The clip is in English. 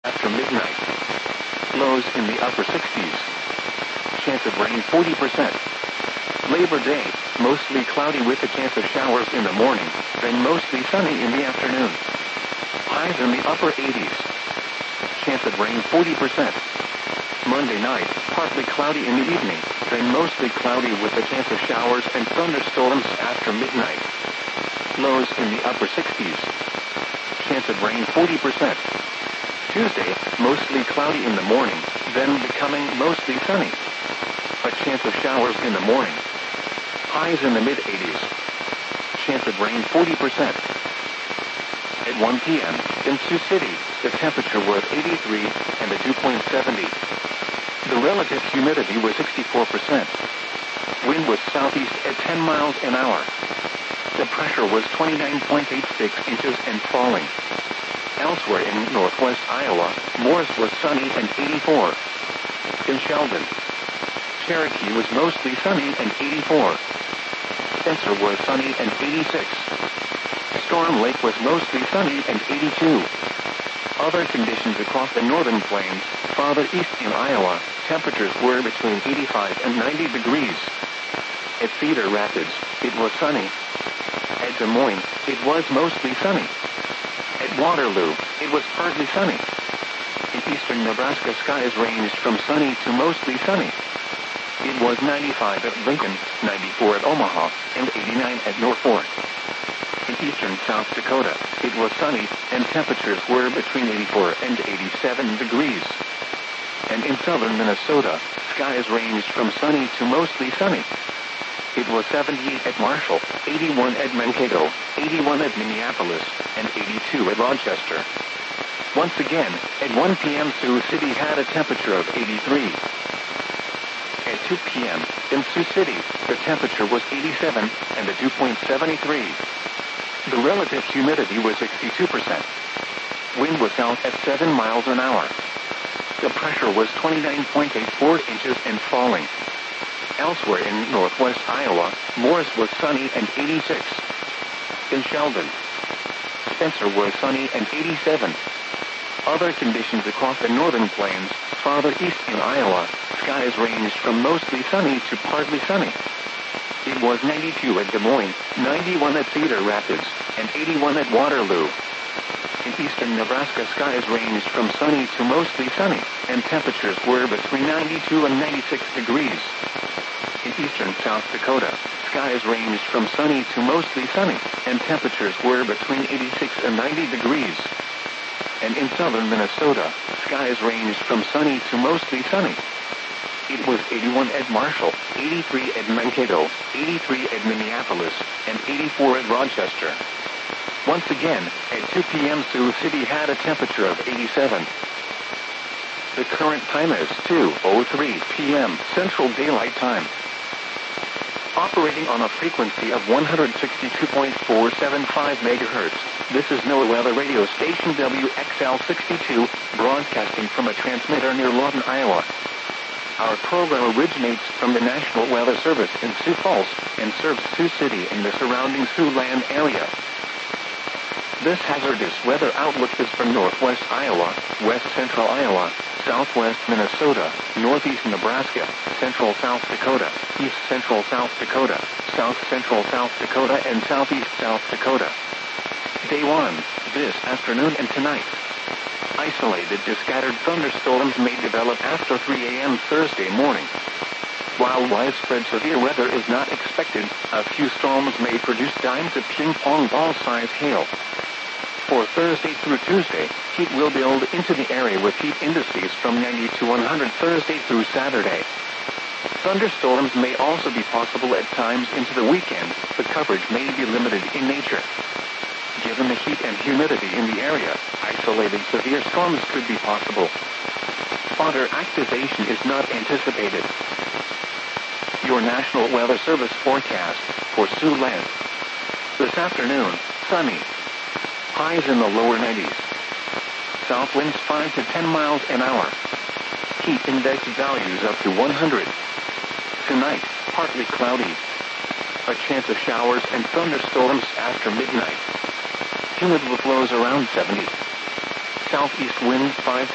after midnight. Lows in the upper 60s. Chance of rain 40%. Labor Day, mostly cloudy with a chance of showers in the morning, then mostly sunny in the afternoon. Highs in the upper 80s. Chance of rain 40%. Monday night, partly cloudy in the evening, then mostly cloudy with a chance of showers and thunderstorms after midnight. Lows in the upper 60s. Chance of rain 40%. Tuesday, mostly cloudy in the morning, then becoming mostly sunny. A chance of showers in the morning. Highs in the mid-80s. Chance of rain 40%. At 1 p.m., in Sioux City, the temperature was 83 and the dew point 70. The relative humidity was 64%. Wind was southeast at 10 miles an hour. The pressure was 29.86 inches and falling. Elsewhere in northwest Iowa, Morris was sunny and 84. In Sheldon, Cherokee was mostly sunny and 84. Spencer was sunny and 86. Storm Lake was mostly sunny and 82. Other conditions across the northern plains, farther east in Iowa, temperatures were between 85 and 90 degrees. At Cedar Rapids, it was sunny. At Des Moines, it was mostly sunny. At Waterloo, it was partly sunny. In eastern Nebraska, skies ranged from sunny to mostly sunny. It was 95 at Lincoln, 94 at Omaha, and 89 at Norfolk. In eastern South Dakota, it was sunny, and temperatures were between 84 and 87 degrees. And in southern Minnesota, skies ranged from sunny to mostly sunny. It was 78 at Marshall, 81 at Mankato, 81 at Minneapolis, and 82 at Rochester. Once again, at 1 p.m. Sioux City had a temperature of 83. At 2 p.m., in Sioux City, the temperature was 87 and the dew point 73. The relative humidity was 62%. Wind was south at 7 miles an hour. The pressure was 29.84 inches and falling. Elsewhere in northwest Iowa, Morris was sunny and 86. In Sheldon, Spencer was sunny and 87. Other conditions across the northern plains, farther east in Iowa, skies ranged from mostly sunny to partly sunny. It was 92 at Des Moines, 91 at Cedar Rapids, and 81 at Waterloo. In eastern Nebraska, skies ranged from sunny to mostly sunny, and temperatures were between 92 and 96 degrees. In eastern South Dakota, skies ranged from sunny to mostly sunny, and temperatures were between 86 and 90 degrees. And in southern Minnesota, skies ranged from sunny to mostly sunny. It was 81 at Marshall, 83 at Mankato, 83 at Minneapolis, and 84 at Rochester. Once again, at 2 p.m. Sioux City had a temperature of 87. The current time is 2:03 p.m. Central Daylight Time. Operating on a frequency of 162.475 megahertz, this is NOAA Weather Radio Station WXL62, broadcasting from a transmitter near Lawton, Iowa. Our program originates from the National Weather Service in Sioux Falls and serves Sioux City and the surrounding Siouxland area. This hazardous weather outlook is for northwest Iowa, west central Iowa, southwest Minnesota, northeast Nebraska, central South Dakota, east central South Dakota, south central South Dakota, and southeast South Dakota. Day 1, this afternoon and tonight. Isolated to scattered thunderstorms may develop after 3 a.m. Thursday morning. While widespread severe weather is not expected, a few storms may produce dimes of ping-pong ball-size hail. For Thursday through Tuesday, heat will build into the area with heat indices from 90 to 100 Thursday through Saturday. Thunderstorms may also be possible at times into the weekend, but coverage may be limited in nature. Given the heat and humidity in the area, isolated severe storms could be possible. Spotter activation is not anticipated. Your National Weather Service forecast for Siouxland. This afternoon, sunny. Highs in the lower 90s. South winds 5 to 10 miles an hour. Heat index values up to 100. Tonight, partly cloudy. A chance of showers and thunderstorms after midnight. Humid with lows around 70. Southeast wind 5 to